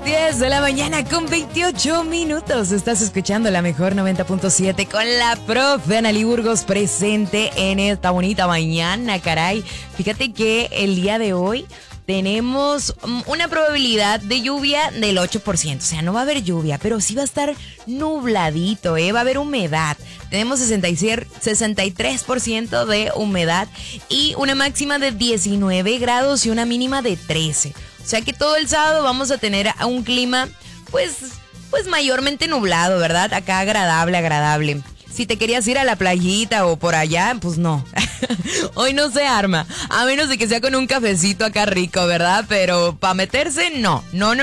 10 de la mañana con 28 minutos. Estás escuchando la mejor 90.7 con la profe Analí Burgos presente en esta bonita mañana, caray. Fíjate que el día de hoy tenemos una probabilidad de lluvia del 8%. O sea, no va a haber lluvia, pero sí va a estar nubladito, va a haber humedad. Tenemos 63% de humedad y una máxima de 19 grados y una mínima de 13. O sea que todo el sábado vamos a tener un clima, pues mayormente nublado, ¿verdad? Acá agradable. Si te querías ir a la playita o por allá, pues no. Hoy no se arma. A menos de que sea con un cafecito acá rico, ¿verdad? Pero para meterse, no.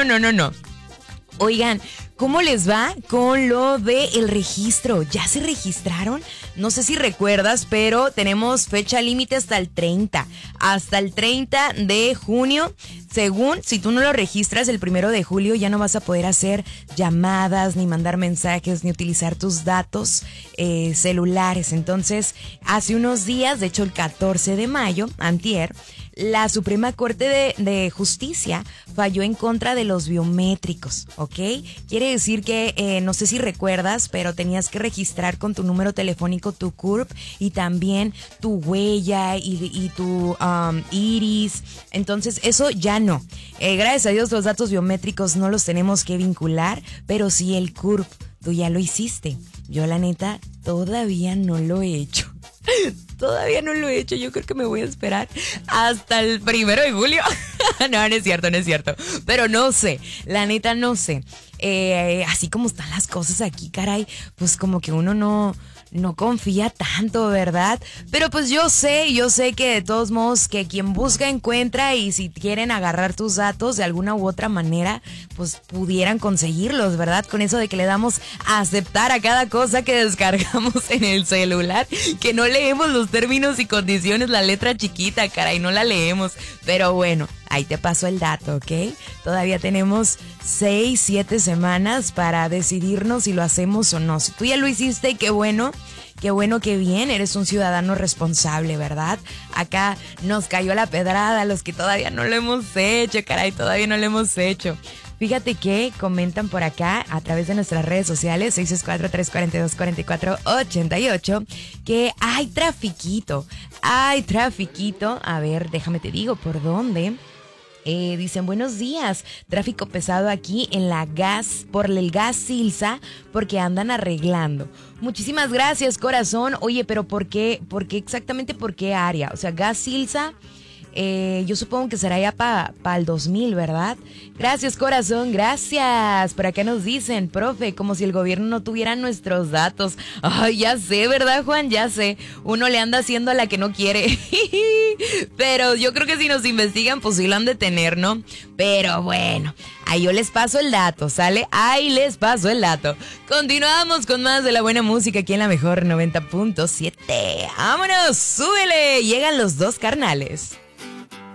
Oigan, ¿cómo les va con lo del registro? ¿Ya se registraron? No sé si recuerdas, pero tenemos fecha límite hasta el 30. Hasta el 30 de junio. Según, si tú no lo registras el 1 de julio, ya no vas a poder hacer llamadas, ni mandar mensajes, ni utilizar tus datos celulares. Entonces, hace unos días, de hecho el 14 de mayo, antier, la Suprema Corte de Justicia falló en contra de los biométricos, ¿ok? Quiere decir que, no sé si recuerdas, pero tenías que registrar con tu número telefónico tu CURP y también tu huella y tu iris. Entonces, eso ya no. Gracias a Dios los datos biométricos no los tenemos que vincular, pero sí el CURP. Tú ya lo hiciste. Yo, la neta, todavía no lo he hecho. Todavía no lo he hecho, yo creo que me voy a esperar hasta el 1 de julio. No es cierto. Pero no sé, la neta no sé. Así como están las cosas aquí, caray, pues como que uno no confía tanto, ¿verdad? Pero pues yo sé que de todos modos que quien busca encuentra, y si quieren agarrar tus datos de alguna u otra manera, pues pudieran conseguirlos, ¿verdad? Con eso de que le damos a aceptar a cada cosa que descargamos en el celular, que no leemos los términos y condiciones, la letra chiquita, caray, no la leemos. Pero bueno, ahí te paso el dato, ¿ok? Todavía tenemos 6-7 semanas para decidirnos si lo hacemos o no. Si tú ya lo hiciste, qué bueno, qué bien, eres un ciudadano responsable, ¿verdad? Acá nos cayó la pedrada a los que todavía no lo hemos hecho, caray, todavía no lo hemos hecho. Fíjate que comentan por acá a través de nuestras redes sociales 664-342-4488 que hay trafiquito. A ver, déjame te digo por dónde. Dicen, buenos días, tráfico pesado aquí en por el gas Silsa, porque andan arreglando. Muchísimas gracias, corazón. Oye, pero ¿por qué exactamente por qué área? O sea, gas Silsa, yo supongo que será ya para el 2000, ¿verdad? Gracias, corazón, gracias. Por acá nos dicen, profe, como si el gobierno no tuviera nuestros datos. Ay, ya sé, ¿verdad, Juan? Ya sé. Uno le anda haciendo a la que no quiere. Pero yo creo que si nos investigan, pues sí lo han de tener, ¿no? Pero bueno, ahí yo les paso el dato, ¿sale? Ahí les paso el dato. Continuamos con más de la buena música aquí en la mejor 90.7. ¡Vámonos! ¡Súbele! Llegan los dos carnales.